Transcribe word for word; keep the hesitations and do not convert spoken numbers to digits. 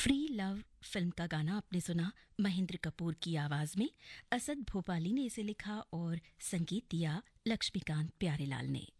Free love film का गाना आपने सुना महेंद्र कपूर की आवाज में। असद भोपाली ने इसे लिखा और संगीत दिया लक्ष्मीकांत प्यारेलाल ने।